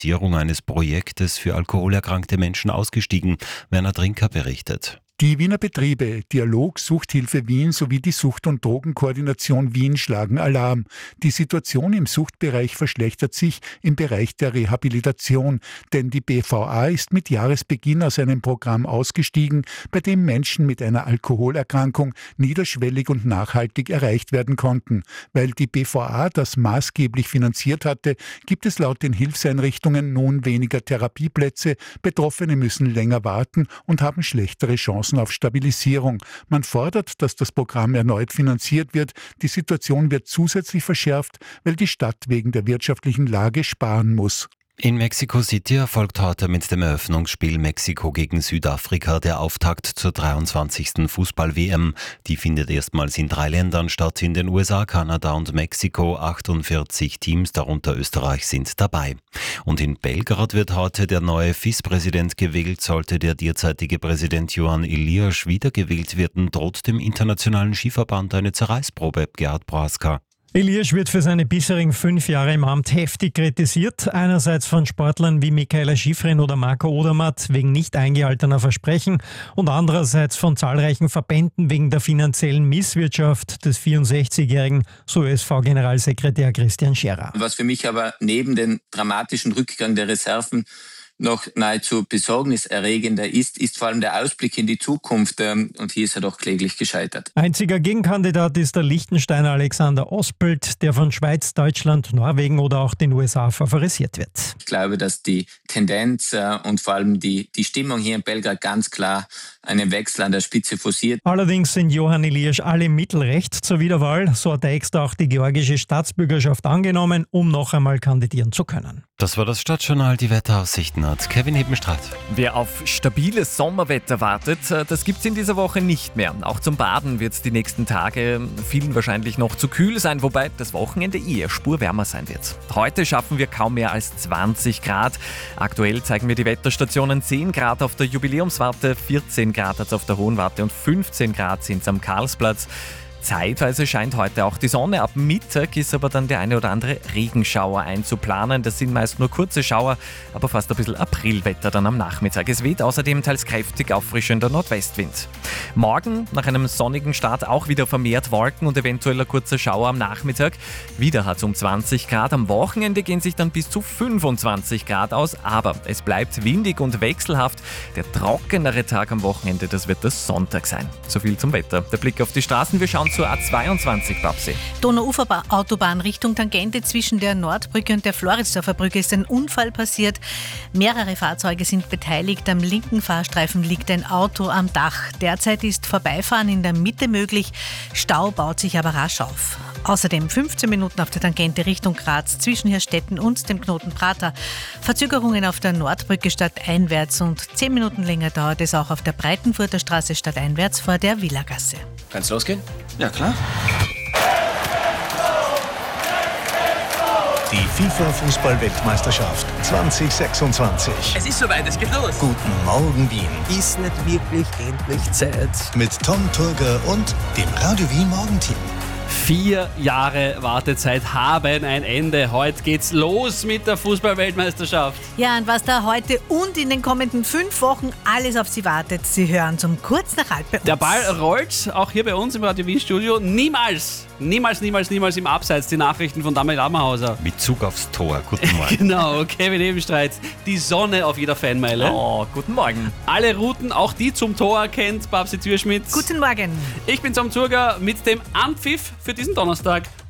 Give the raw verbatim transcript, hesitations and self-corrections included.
eines Projektes für alkoholerkrankte Menschen ausgestiegen. Werner Trinker berichtet. Die Wiener Betriebe Dialog, Suchthilfe Wien sowie die Sucht- und Drogenkoordination Wien schlagen Alarm. Die Situation im Suchtbereich verschlechtert sich im Bereich der Rehabilitation, denn die B V A ist mit Jahresbeginn aus einem Programm ausgestiegen, bei dem Menschen mit einer Alkoholerkrankung niederschwellig und nachhaltig erreicht werden konnten. Weil die B V A das maßgeblich finanziert hatte, gibt es laut den Hilfseinrichtungen nun weniger Therapieplätze, Betroffene müssen länger warten und haben schlechtere Chancen auf Stabilisierung. Man fordert, dass das Programm erneut finanziert wird. Die Situation wird zusätzlich verschärft, weil die Stadt wegen der wirtschaftlichen Lage sparen muss. In Mexico City erfolgt heute mit dem Eröffnungsspiel Mexiko gegen Südafrika der Auftakt zur dreiundzwanzigsten Fußball-W M. Die findet erstmals in drei Ländern statt, in den U S A, Kanada und Mexiko. achtundvierzig Teams, darunter Österreich, sind dabei. Und in Belgrad wird heute der neue F I S-Präsident gewählt. Sollte der derzeitige Präsident Johan Elias wiedergewählt werden, droht dem Internationalen Skiverband eine Zerreißprobe. Gerhard Braska. Elias wird für seine bisherigen fünf Jahre im Amt heftig kritisiert. Einerseits von Sportlern wie Michaela Schifrin oder Marco Odermatt wegen nicht eingehaltener Versprechen und andererseits von zahlreichen Verbänden wegen der finanziellen Misswirtschaft des vierundsechzigjährigen, so Ö S V-Generalsekretär Christian Scherer. Was für mich aber neben dem dramatischen Rückgang der Reserven noch nahezu besorgniserregender ist, ist vor allem der Ausblick in die Zukunft, und hier ist er doch kläglich gescheitert. Einziger Gegenkandidat ist der Liechtensteiner Alexander Ospelt, der von Schweiz, Deutschland, Norwegen oder auch den U S A favorisiert wird. Ich glaube, dass die Tendenz und vor allem die, die Stimmung hier in Belgrad ganz klar einen Wechsel an der Spitze forciert. Allerdings sind Johann Elias alle Mittel recht zur Wiederwahl. So hat er extra auch die georgische Staatsbürgerschaft angenommen, um noch einmal kandidieren zu können. Das war das Stadtjournal. Die Wetteraussichten hat Kevin Hebenstraat. Wer auf stabiles Sommerwetter wartet, das gibt es in dieser Woche nicht mehr. Auch zum Baden wird es die nächsten Tage vielen wahrscheinlich noch zu kühl sein, wobei das Wochenende eher spurwärmer sein wird. Heute schaffen wir kaum mehr als zwanzig Grad. Aktuell zeigen mir die Wetterstationen zehn Grad auf der Jubiläumswarte, vierzehn Grad hat es auf der Hohen Warte und fünfzehn Grad sind es am Karlsplatz. Zeitweise scheint heute auch die Sonne. Ab Mittag ist aber dann der eine oder andere Regenschauer einzuplanen. Das sind meist nur kurze Schauer, aber fast ein bisschen Aprilwetter dann am Nachmittag. Es weht außerdem teils kräftig auffrischender Nordwestwind. Morgen nach einem sonnigen Start auch wieder vermehrt Wolken und eventuell ein kurzer Schauer am Nachmittag. Wieder hat es um zwanzig Grad. Am Wochenende gehen sich dann bis zu fünfundzwanzig Grad aus, aber es bleibt windig und wechselhaft. Der trockenere Tag am Wochenende, das wird das Sonntag sein. So viel zum Wetter. Der Blick auf die Straßen. Wir schauen zur A zweiundzwanzig, Babsi. Donauuferautobahn Richtung Tangente zwischen der Nordbrücke und der Floridsdorfer Brücke ist ein Unfall passiert. Mehrere Fahrzeuge sind beteiligt. Am linken Fahrstreifen liegt ein Auto am Dach. Derzeit ist Vorbeifahren in der Mitte möglich. Stau baut sich aber rasch auf. Außerdem fünfzehn Minuten auf der Tangente Richtung Graz zwischen Hirstetten und dem Knoten Prater. Verzögerungen auf der Nordbrücke stadteinwärts und zehn Minuten länger dauert es auch auf der Breitenfurter Straße stadteinwärts vor der Villagasse. Kann's losgehen? Ja, klar. Die FIFA-Fußball-Weltmeisterschaft zwanzig sechsundzwanzig. Es ist soweit, es geht los. Guten Morgen, Wien. Ist nicht wirklich endlich Zeit? Mit Tom Turger und dem Radio Wien Morgenteam. Vier Jahre Wartezeit haben ein Ende. Heute geht's los mit der Fußball-Weltmeisterschaft. Ja, und was da heute und in den kommenden fünf Wochen alles auf Sie wartet, Sie hören zum Kurz nach halb bei uns. Der Ball rollt auch hier bei uns im Radio Wien Studio. Niemals, niemals, niemals, niemals im Abseits die Nachrichten von Damian Lammerhauser. Mit Zug aufs Tor. Guten Morgen. Genau, Kevin Ebenstreit. Die Sonne auf jeder Fanmeile. Oh, guten Morgen. Alle Routen, auch die zum Tor, kennt Babsi Zürschmidt. Guten Morgen. Ich bin Tom Turger mit dem Anpfiff für diesen Donnerstag.